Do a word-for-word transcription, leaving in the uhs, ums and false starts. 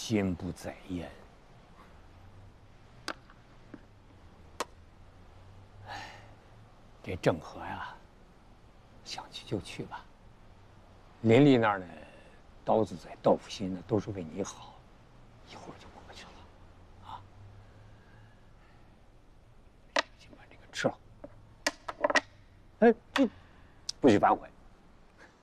心不在焉。哎，这郑和呀，想去就去吧。林立那儿呢，刀子嘴豆腐心的，都是为你好，一会儿就过去了，啊。先把这个吃了。哎，这不许反悔。